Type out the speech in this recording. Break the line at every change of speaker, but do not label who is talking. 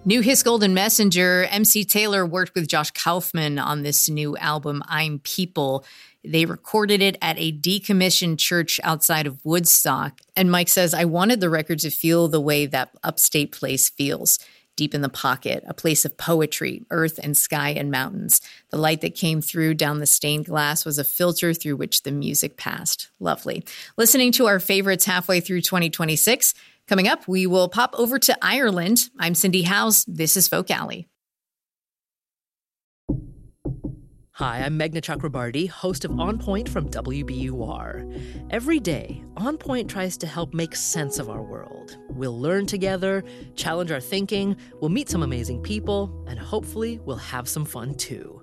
New His Golden Messenger, MC Taylor worked with Josh Kaufman on this new album, I'm People. They recorded it at a decommissioned church outside of Woodstock. And Mike says, I wanted the record to feel the way that Upstate place feels. Deep in the pocket, a place of poetry, earth and sky and mountains. The light that came through down the stained glass was a filter through which the music passed. Lovely. Listening to our favorites halfway through 2026. Coming up, we will pop over to Ireland. I'm Cindy Howes. This is Folk Alley.
Hi, I'm Meghna Chakrabarty, host of On Point from WBUR. Every day, On Point tries to help make sense of our world. We'll learn together, challenge our thinking, we'll meet some amazing people, and hopefully we'll have some fun too.